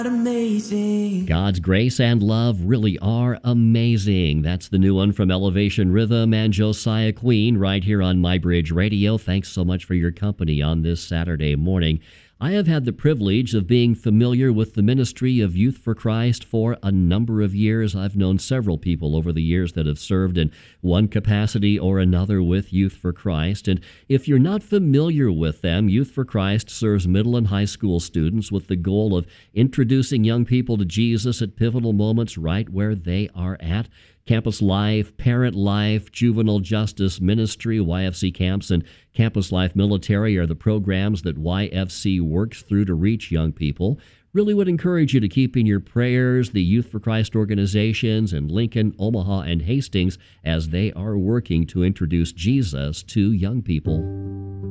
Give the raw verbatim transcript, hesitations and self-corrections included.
Amazing. God's grace and love really are amazing. That's the new one from Elevation Rhythm and Josiah Queen right here on My Bridge Radio. Thanks so much for your company on this Saturday morning. I have had the privilege of being familiar with the ministry of Youth for Christ for a number of years. I've known several people over the years that have served in one capacity or another with Youth for Christ. And if you're not familiar with them, Youth for Christ serves middle and high school students with the goal of introducing young people to Jesus at pivotal moments right where they are at. Campus Life, Parent Life, Juvenile Justice Ministry, Y F C Camps, and Campus Life Military are the programs that Y F C works through to reach young people. Really would encourage you to keep in your prayers the Youth for Christ organizations in Lincoln, Omaha, and Hastings as they are working to introduce Jesus to young people.